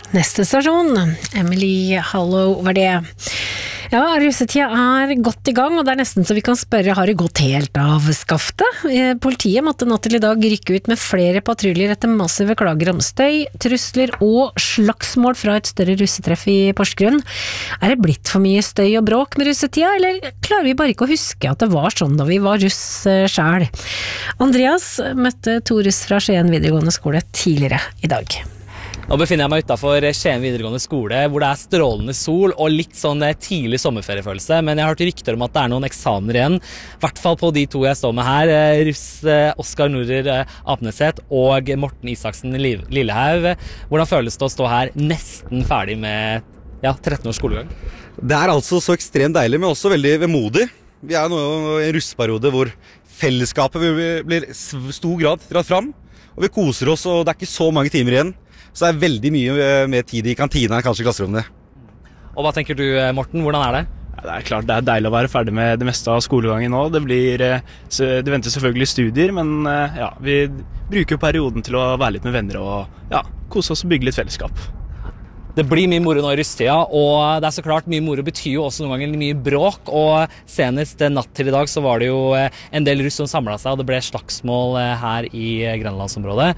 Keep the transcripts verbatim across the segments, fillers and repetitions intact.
Neste stasjon, Emily Hallow var det. Ja, russetida er godt i gang, og det er nesten så vi kan spørre, har det gått helt av skaftet? Politiet måtte natt til i dag rykke ut med flere patruljer etter massive klager om støy, trusler og slagsmål fra et større russetreff i Porsgrunn. Er det blitt for mye støy og bråk med russetida, eller klarer vi bare ikke å huske at det var sånn da vi var russ selv? Andreas møtte to russ fra Skien videregående skole tidligere i dag. Nå befinner jeg meg utenfor Skien videregående skole, hvor det er strålende sol og litt sånn tidlig sommerferiefølelse, men jeg har hørt rykter om at det er noen eksamener igjen, i hvert fall på de to jeg står med her, russ Oskar Norer Apneset og Morten Isaksen Lillehaug. Hvordan føles det å stå her nesten ferdig med ja, tretten års skolegang? Det er altså så ekstremt deilig, men også veldig vemodig. Vi er nå i en russeperiode hvor fellesskapet blir i stor grad dratt fram, og vi koser oss, og det er ikke så mange timer igjen. Så det er veldig mye mer tid i kantina enn kanskje i klasserommet. Og hva tenker du, Morten? Hvordan er det? Ja, det er klart det er deilig å være ferdig med det meste av skolegangen nå. Det, blir, det venter selvfølgelig studier, men ja, vi bruker perioden til å være litt med venner og ja, kose oss og bygge litt fellesskap. Det blir mye moro nå i russetida, og det er så klart mye moro betyr jo også noen ganger mye bråk, og senest natt til i dag så var det jo en del russ som samlet seg, og det ble slagsmål her i Grenlandsområdet.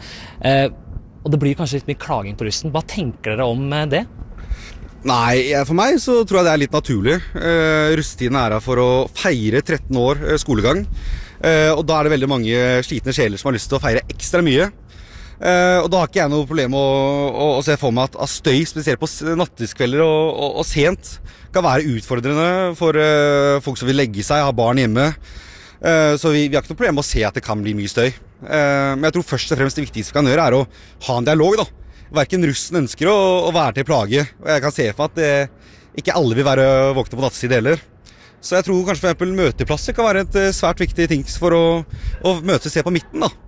Og det blir kanskje litt mye klaging på russen. Hva tenker dere om det? Nei, for meg så tror jeg det er litt naturlig. Uh, russetiden er her for å feire tretten år uh, skolegang. Uh, og da er det veldig mange slitne sjeler som har lyst til å feire ekstra mye. Uh, og da har ikke jeg noe problem å, å, å se for meg at, at støy, spesielt på natteskvelder og, og, og sent, kan være utfordrende for uh, folk som vil legge seg, ha barn hjemme. Uh, så vi, vi har ikke noe problem med å se at det kan bli mye støy. Uh, men jeg tror først og fremst det viktigste vi kan gjøre er å ha en dialog da. Hverken russen ønsker å, å være til plage, og jeg kan se for at det, ikke alle vil være våkne på nattestid heller. Så jeg tror kanskje for eksempel møteplasser kan være et svært viktig ting for å, å møtes se på midten da.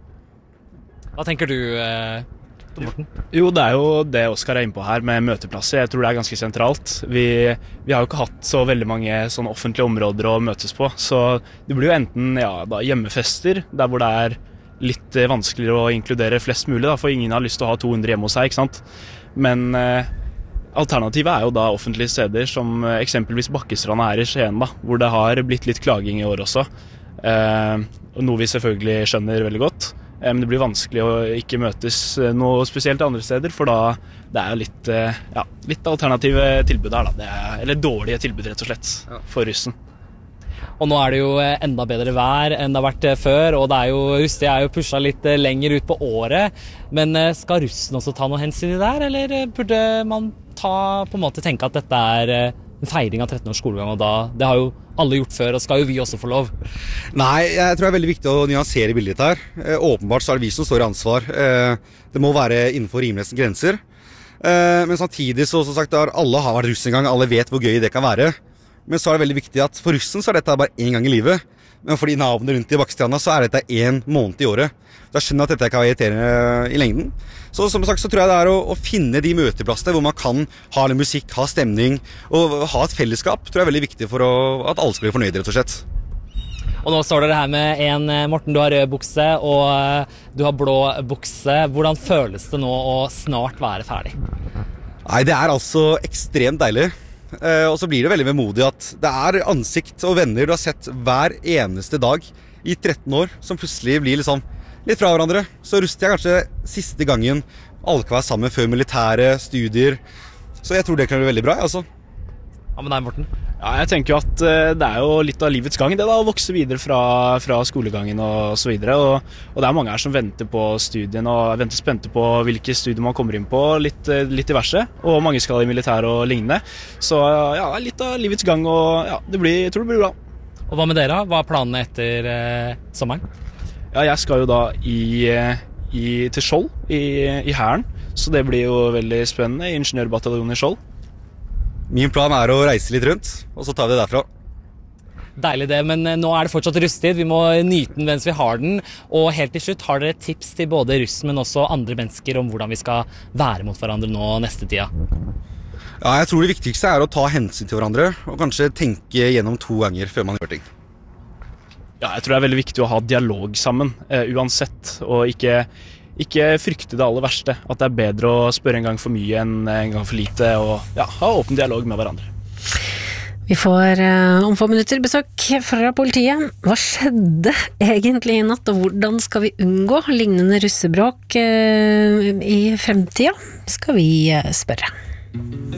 Hva tenker du, eh, Morten? Jo, det er jo det Oskar er inne på her med møteplasser. Jeg tror det er ganske sentralt. Vi, vi har jo ikke hatt så veldig mange sånne offentlige områder å møtes på, så det blir jo enten ja, da, hjemmefester, der hvor det er litt vanskeligere å inkludere flest mulig, da, for ingen har lyst til å ha to hundre hjemme hos seg, ikke sant? Men eh, alternativet er jo da offentlige steder, som eh, eksempelvis Bakkestranda her i Skien, da, hvor det har blitt litt klaging i år også. Eh, og noe vi selvfølgelig skjønner veldig godt. Men det blir vanskelig å ikke møtes noe spesielt andre steder, for da det er jo litt, ja, litt alternative tilbud her, da. Det er, eller dårlige tilbud, rett og slett, for russen. Og nå er det jo enda bedre vær enn det har vært før, og det er jo, russet er jo pushet litt lenger ut på året. Men skal russen også ta noe hensyn i det her, eller burde man ta, på en måte tenke at dette er en feiring av tretten års skolegang, og da, det har jo alle gjort før, og skal jo vi også få lov? Nei, jeg tror det er veldig viktig å nyansere bildet her. Eh, åpenbart så er det vi som står i ansvar. Eh, det må være innenfor rimelighetens grenser. Eh, men samtidig så, som sagt, alle har vært russ en gang, alle vet hvor gøy det kan være. Men så er det veldig viktig at for russen så er dette bare en gang i livet. Men for de naboene rundt i Bakkestranda så er dette en måned i året. Da skjønner jeg at dette kan være irriterende i lengden. Så som sagt så tror jeg det er å, å finne de møteplassene hvor man kan ha litt musikk, ha stemning og ha et fellesskap. Tror jeg er veldig viktig for å, at alle skal bli fornøyde, rett og slett. Og nå står dere her med en, Morten, du har rød bukse og du har blå bukse. Hvordan føles det nå å snart være ferdig? Nei, det er altså ekstremt deilig. Eh, og så blir det veldig vemodig at det er ansikt og venner du har sett hver eneste dag i tretten år, som plutselig blir liksom litt fra hverandre. Så rustet jeg kanskje siste gangen alle kan være sammen før militære studier. Så jeg tror det kan bli veldig bra, altså. Ja, men nei, Morten? Ja, jeg tenker jo at det er jo litt av livets gang, det da, å vokse videre fra, fra skolegangen og så videre. Og, og det er mange her som venter på studien og venter spente på hvilke studier man kommer inn på, litt, litt diverse. Og mange skal i militær og lignende. Så ja, det er litt av livets gang, og ja, det blir, jeg tror det blir bra. Og hva med dere? Hva er planene etter eh, sommeren? Ja, jeg skal jo da i, i, til Skjold i, i Hæren, så det blir jo veldig spennende i ingeniørbataljonen i Skjold. Min plan er å reise litt rundt, og så tar vi det derfra. Deilig det, men nå er det fortsatt russetid. Vi må nyte den mens vi har den. Og helt til slutt, har dere tips til både russ, men også andre mennesker om hvordan vi skal være mot hverandre nå neste tida? Ja, jeg tror det viktigste er å ta hensyn til hverandre, og kanskje tenke gjennom to ganger før man gjør ting. Ja, jeg tror det er veldig viktig å ha dialog sammen, uh, uansett, og ikke ikke frykte det aller verste. At det er bedre å spørre en gang for mye enn en gang for lite, og ja, ha åpen dialog med hverandre. Vi får uh, om få minutter besøk fra politiet. Hva skjedde egentlig i natt, og hvordan skal vi unngå lignende russebråk uh, i fremtiden, skal vi uh, spørre.